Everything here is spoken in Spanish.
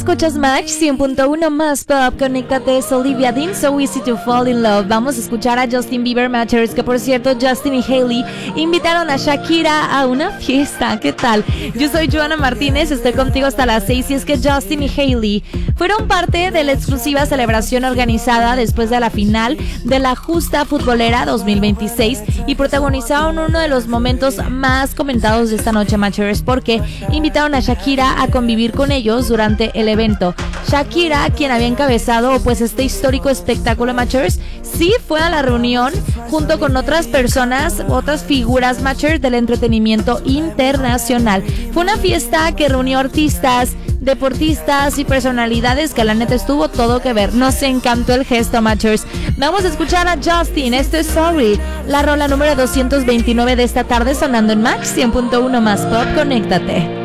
escuchas Match 100.1 más pop. Conéctate, es Olivia Dean, So Easy to Fall in Love. Vamos a escuchar a Justin Bieber Matchers, que por cierto Justin y Hailey invitaron a Shakira a una fiesta. ¿Qué tal? Yo soy Joana Martínez, estoy contigo hasta las 6 y es que Justin y Hailey fueron parte de la exclusiva celebración organizada después de la final de la Justa Futbolera 2026 y protagonizaron uno de los momentos más comentados de esta noche, Matchers, porque invitaron a Shakira a convivir con ellos durante el evento. Shakira, quien había encabezado pues este histórico espectáculo, Matchers, sí fue a la reunión junto con otras personas, otras figuras, Matchers, del entretenimiento internacional. Fue una fiesta que reunió artistas, deportistas y personalidades que la neta estuvo todo que ver. Nos encantó el gesto, Matchers. Vamos a escuchar a Justin, esto es Sorry, la rola número 229 de esta tarde sonando en Max 100.1 más pop. Conéctate.